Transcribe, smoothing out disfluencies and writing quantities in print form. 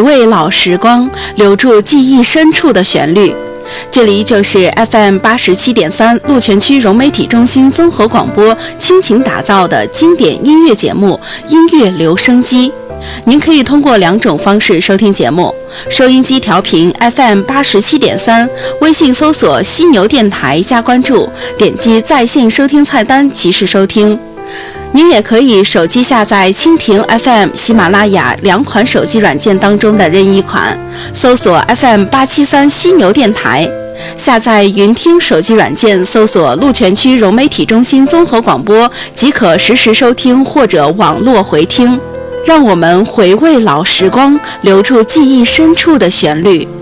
味老时光，留住记忆深处的旋律。这里就是 FM87.3 鹿泉区融媒体中心综合广播倾情打造的经典音乐节目《音乐留声机》。您可以通过2种方式收听节目：收音机调频 FM87.3， 微信搜索犀牛电台加关注，点击在线收听菜单及时收听。您也可以手机下载蜻蜓 FM、喜马拉雅2款手机软件当中的任意款，搜索 FM873 犀牛电台，下载云听手机软件，搜索鹿泉区融媒体中心综合广播，即可实时收听或者网络回听。让我们回味老时光，留住记忆深处的旋律。